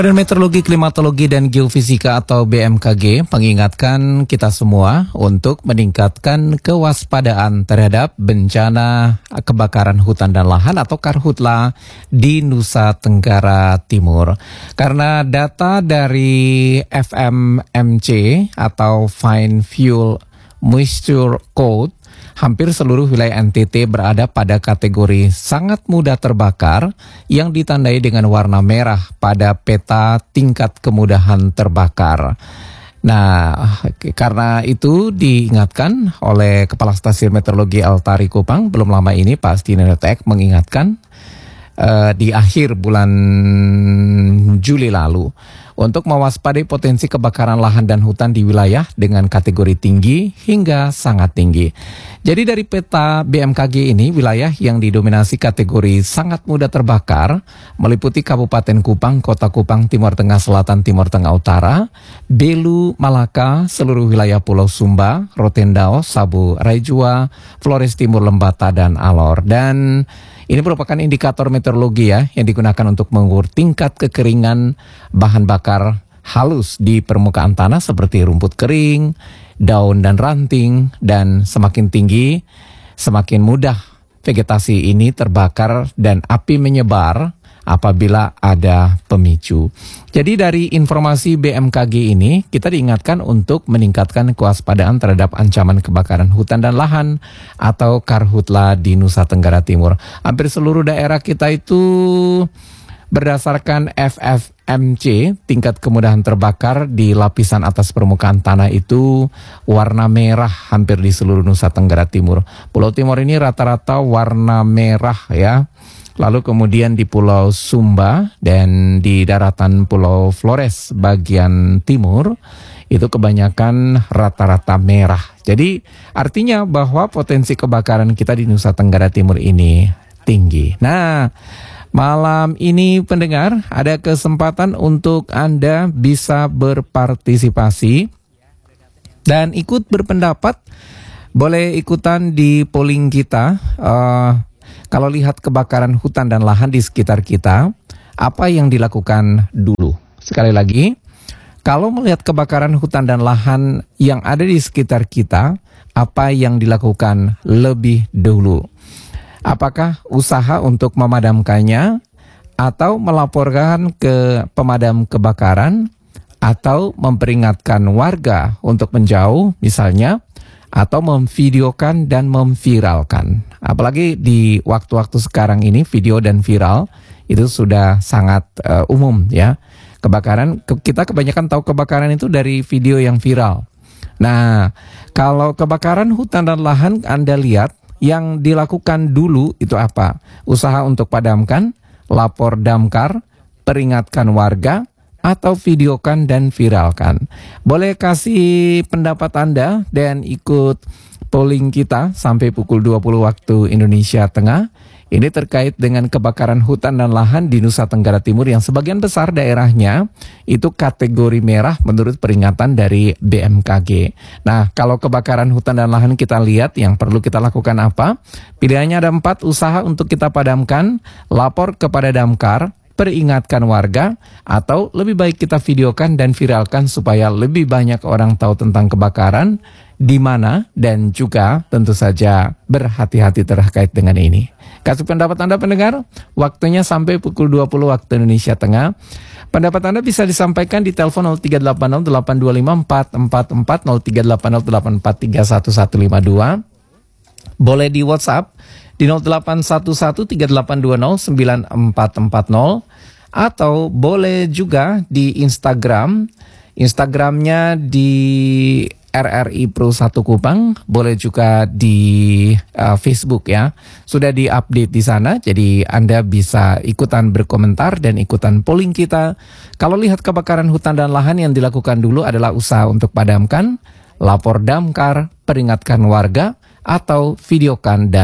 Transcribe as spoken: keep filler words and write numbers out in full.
Badan Meteorologi, Klimatologi, dan Geofisika atau B M K G mengingatkan kita semua untuk meningkatkan kewaspadaan terhadap bencana kebakaran hutan dan lahan atau karhutla di Nusa Tenggara Timur. Karena data dari F M M C atau Fine Fuel Moisture Code, hampir seluruh wilayah N T T berada pada kategori sangat mudah terbakar yang ditandai dengan warna merah pada peta tingkat kemudahan terbakar. Nah, karena itu diingatkan oleh Kepala Stasiun Meteorologi Altari Kupang belum lama ini, Pak Astinotek mengingatkan uh, di akhir bulan Juli lalu untuk mewaspadai potensi kebakaran lahan dan hutan di wilayah dengan kategori tinggi hingga sangat tinggi. Jadi dari peta B M K G ini, wilayah yang didominasi kategori sangat mudah terbakar meliputi Kabupaten Kupang, Kota Kupang, Timur Tengah, Selatan, Timur Tengah, Utara, Belu, Malaka, seluruh wilayah Pulau Sumba, Rotendao, Sabu, Raijua, Flores Timur, Lembata, dan Alor. Dan ini merupakan indikator meteorologi ya yang digunakan untuk mengukur tingkat kekeringan bahan bakar halus di permukaan tanah seperti rumput kering, daun dan ranting, dan semakin tinggi semakin mudah vegetasi ini terbakar dan api menyebar apabila ada pemicu. Jadi dari informasi B M K G ini kita diingatkan untuk meningkatkan kewaspadaan terhadap ancaman kebakaran hutan dan lahan atau karhutla di Nusa Tenggara Timur. Hampir seluruh daerah kita itu berdasarkan F F M C, tingkat kemudahan terbakar di lapisan atas permukaan tanah itu warna merah hampir di seluruh Nusa Tenggara Timur. Pulau Timur ini rata-rata warna merah ya. Lalu kemudian di Pulau Sumba dan di daratan Pulau Flores bagian timur itu kebanyakan rata-rata merah. Jadi artinya bahwa potensi kebakaran kita di Nusa Tenggara Timur ini tinggi. Nah, malam ini pendengar ada kesempatan untuk Anda bisa berpartisipasi dan ikut berpendapat. Boleh ikutan di polling kita. Uh, Kalau lihat kebakaran hutan dan lahan di sekitar kita, apa yang dilakukan dulu? Sekali lagi, kalau melihat kebakaran hutan dan lahan yang ada di sekitar kita, apa yang dilakukan lebih dulu? Apakah usaha untuk memadamkannya, atau melaporkan ke pemadam kebakaran, atau memperingatkan warga untuk menjauh misalnya, atau memvideokan dan memviralkan? Apalagi di waktu-waktu sekarang ini video dan viral itu sudah sangat uh, umum ya. Kebakaran, ke, kita kebanyakan tahu kebakaran itu dari video yang viral. Nah, kalau kebakaran hutan dan lahan Anda lihat yang dilakukan dulu itu apa? Usaha untuk padamkan, lapor damkar, peringatkan warga, atau videokan dan viralkan. Boleh kasih pendapat Anda dan ikut polling kita sampai pukul dua puluh waktu Indonesia Tengah. Ini terkait dengan kebakaran hutan dan lahan di Nusa Tenggara Timur yang sebagian besar daerahnya itu kategori merah menurut peringatan dari B M K G. Nah, kalau kebakaran hutan dan lahan kita lihat yang perlu kita lakukan apa? Pilihannya ada empat: usaha untuk kita padamkan, lapor kepada damkar, peringatkan warga, atau lebih baik kita videokan dan viralkan supaya lebih banyak orang tahu tentang kebakaran, di mana, dan juga tentu saja berhati-hati terkait dengan ini. Kasih pendapat Anda pendengar, waktunya sampai pukul dua puluh waktu Indonesia Tengah. Pendapat Anda bisa disampaikan di telepon nol tiga delapan nol delapan dua lima empat empat empat, nol tiga delapan nol delapan empat tiga satu satu lima dua. Boleh di WhatsApp di nol delapan satu satu tiga delapan dua nol sembilan empat empat nol, atau boleh juga di Instagram. Instagramnya di R R I Pro satu Kupang, boleh juga di uh, Facebook ya. Sudah diupdate di sana, jadi Anda bisa ikutan berkomentar dan ikutan polling kita. Kalau lihat kebakaran hutan dan lahan yang dilakukan dulu adalah usaha untuk padamkan, lapor damkar, peringatkan warga, atau videokan dan